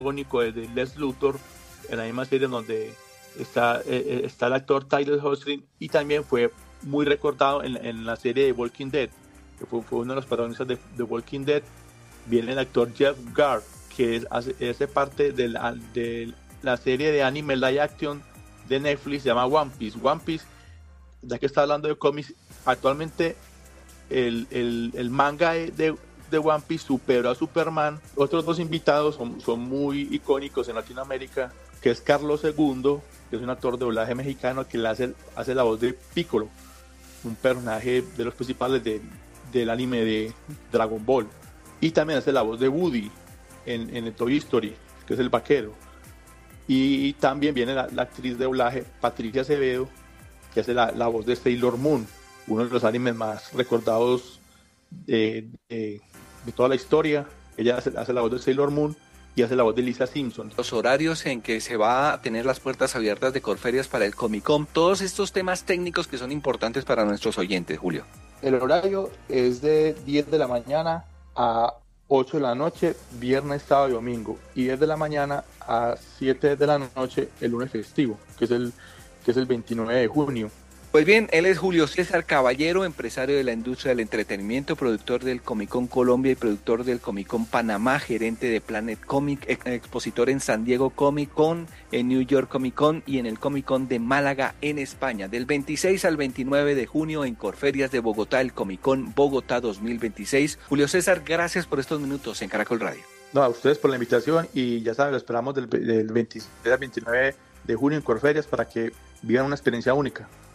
protagónico de Lex Luthor, en la misma serie donde está el actor Tyler Hoechlin, y también fue muy recordado en la serie de Walking Dead, que fue uno de los protagonistas de Walking Dead. Viene el actor Jeff Gard, que hace parte de la serie de anime live action de Netflix, se llama One Piece. One Piece, ya que está hablando de cómics, actualmente el manga de One Piece superó a Superman. Otros dos invitados son muy icónicos en Latinoamérica, que es Carlos II, que es un actor de doblaje mexicano que hace la voz de Piccolo, un personaje de los principales del anime de Dragon Ball. Y también hace la voz de Woody en el Toy Story, que es el vaquero. Y también viene la actriz de doblaje Patricia Acevedo, que hace la voz de Sailor Moon, uno de los animes más recordados de toda la historia. Ella hace la voz de Sailor Moon y hace la voz de Lisa Simpson. Los horarios en que se va a tener las puertas abiertas de Corferias para el Comic Con, todos estos temas técnicos que son importantes para nuestros oyentes, Julio. El horario es de 10 de la mañana a 8 de la noche, viernes, sábado y domingo, y 10 de la mañana a 7 de la noche el lunes festivo, que es el 29 de junio. Pues bien, él es Julio César Caballero, empresario de la industria del entretenimiento, productor del Comic Con Colombia y productor del Comic Con Panamá, gerente de Planet Comic, expositor en San Diego Comic Con, en New York Comic Con y en el Comic Con de Málaga en España. Del 26 al 29 de junio en Corferias de Bogotá, el Comic Con Bogotá 2026. Julio César, gracias por estos minutos en Caracol Radio. No, a ustedes por la invitación, y ya saben, lo esperamos del 26 al 29 de junio en Corferias para que vivan una experiencia única.